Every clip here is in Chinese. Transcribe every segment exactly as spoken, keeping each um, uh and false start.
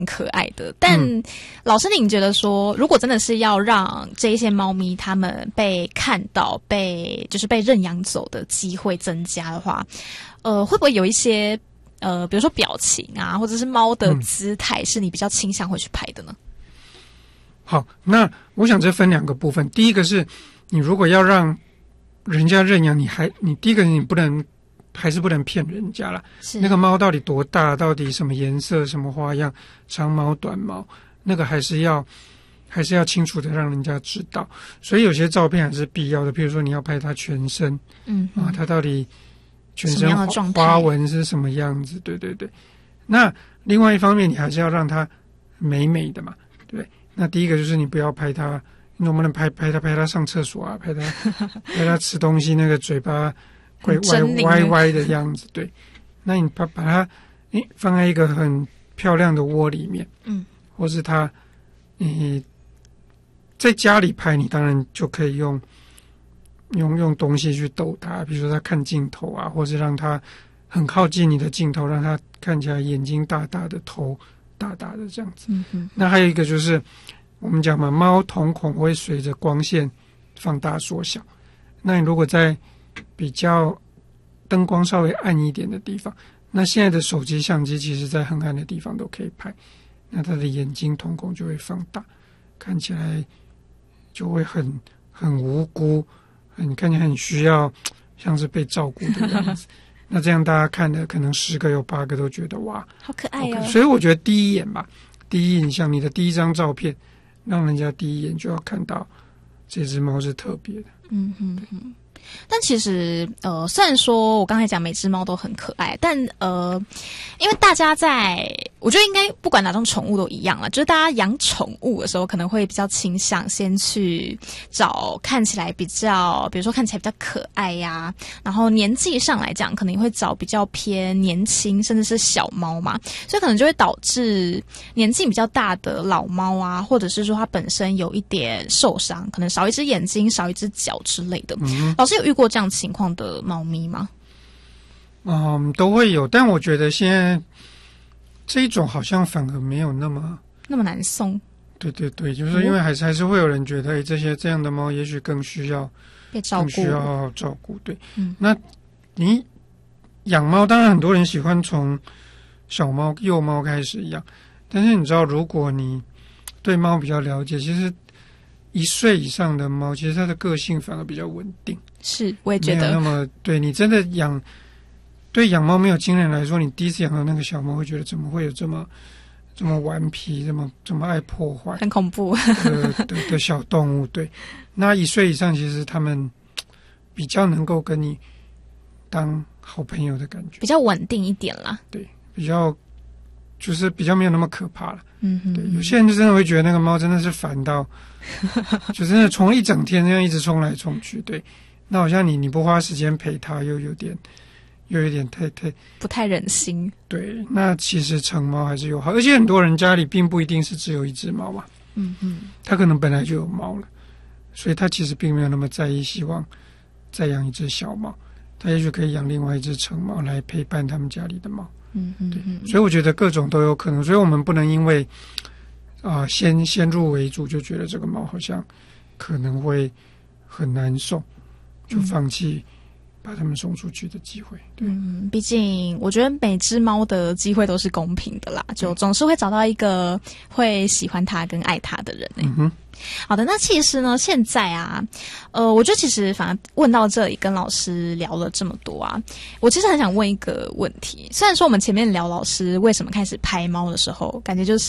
可爱的。但、嗯、老师您觉得说，如果真的是要让这一些猫咪它们被看到，被就是被认养走的机会增加的话，呃会不会有一些呃比如说表情啊，或者是猫的姿态是你比较倾向会去拍的呢？ 好，那我想这分两个部分。第一个是你如果要让人家认养，你还你第一个你不能还是不能骗人家啦。那个猫到底多大，到底什么颜色，什么花样，长毛短毛，那个还是要还是要清楚的让人家知道。所以有些照片还是必要的，比如说你要拍它全身，嗯啊，它到底全身花纹是什么样子，对对对。那另外一方面你还是要让它美美的嘛，对不对？那第一个就是你不要拍它，你能不能拍拍它拍它上厕所啊，拍它拍它吃东西那个嘴巴会歪歪歪的样子，对。那你把把它你放在一个很漂亮的窝里面，嗯，或是它你在家里拍，你当然就可以用用用东西去逗它，比如说它看镜头啊，或是让它很靠近你的镜头，让它看起来眼睛大大的，头大大的这样子。嗯哼。那还有一个就是我们讲嘛，猫瞳孔会随着光线放大缩小。那你如果在比较灯光稍微暗一点的地方，那现在的手机相机其实在很暗的地方都可以拍，那它的眼睛瞳孔就会放大，看起来就会很很无辜，很看起来很需要像是被照顾的样子。那这样大家看的可能十个有八个都觉得哇好可爱哦。 所以我觉得第一眼吧，第一印象，你的第一张照片让人家第一眼就要看到这只猫是特别的。 嗯哼哼。但其实呃虽然说我刚才讲每只猫都很可爱，但呃因为大家在我觉得应该不管哪种宠物都一样啦，就是大家养宠物的时候可能会比较倾向先去找看起来比较比如说看起来比较可爱呀、啊，然后年纪上来讲可能会找比较偏年轻甚至是小猫嘛，所以可能就会导致年纪比较大的老猫啊，或者是说它本身有一点受伤，可能少一只眼睛少一只脚之类的。嗯，老师有遇过这样情况的猫咪吗？ 嗯，都会有，但我觉得现在这一种好像反而没有那么那么难送。 对对对，就是因为还是、嗯、还是会有人觉得，哎，这些这样的猫也许更需要被照顾， 更需要照顾。对，嗯，那你养猫，当然很多人喜欢从小猫、幼猫开始养，但是你知道，如果你对猫比较了解，其实一岁以上的猫，其实它的个性反而比较稳定。 是，我也觉得。 没有那么对你真的养。对养猫没有经验来说，你第一次养到那个小猫，会觉得怎么会有这么这么顽皮，这么这么爱破坏， 很恐怖的的的小动物。对，那一岁以上，其实他们比较能够跟你当好朋友的感觉， 比较稳定一点啦。 对，比较就是比较没有那么可怕了。嗯哼，对，有些人就真的会觉得那个猫真的是烦到，就真的冲一整天这样一直冲来冲去。对，那好像你你不花时间陪它，又有点。又有点太太不太忍心。 对，那其实成猫还是有好，而且很多人家里并不一定是只有一只猫嘛，嗯嗯，他可能本来就有猫了，所以他其实并没有那么在意，希望再养一只小猫，他也许可以养另外一只成猫来陪伴他们家里的猫，嗯嗯，对，所以我觉得各种都有可能，所以我们不能因为啊、呃、先先入为主就觉得这个猫好像可能会很难送，就放弃。嗯把他们送出去的机会，对， 嗯，毕竟我觉得每只猫的机会都是公平的啦，就总是会找到一个会喜欢它跟爱它的人、欸。嗯哼，好的，那其实呢，现在啊，呃，我觉得其实反正问到这里，跟老师聊了这么多啊，我其实很想问一个问题。虽然说我们前面聊老师为什么开始拍猫的时候，感觉就是，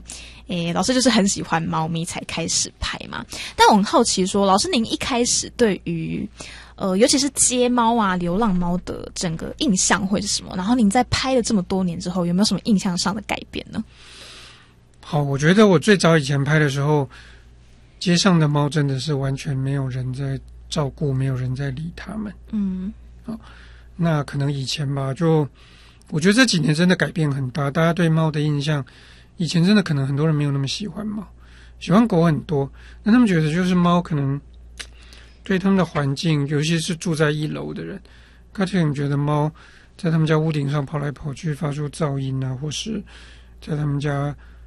诶，老师就是很喜欢猫咪才开始拍嘛，但我很好奇说，老师您一开始对于呃，尤其是街猫啊、流浪猫的整个印象会是什么？然后您在拍了这么多年之后，有没有什么印象上的改变呢？ 好，我觉得我最早以前拍的时候，街上的猫真的是完全没有人在照顾，没有人在理它们。嗯，好，那可能以前吧，就我觉得这几年真的改变很大，大家对猫的印象，以前真的可能很多人没有那么喜欢猫，喜欢狗很多，那他们觉得就是猫可能。对他们的环境，尤其是住在一楼的人，他可能觉得猫在他们家屋顶上跑来跑去，发出噪音啊，或是在他们家